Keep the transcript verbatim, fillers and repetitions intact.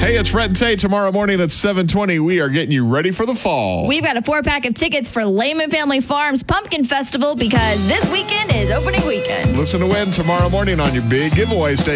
Hey, it's Brett and Tay. Tomorrow morning at seven twenty, we are getting you ready for the fall. We've got a four-pack of tickets for Lehman Family Farms Pumpkin Festival because this weekend is opening weekend. Listen to win tomorrow morning on your big giveaway station.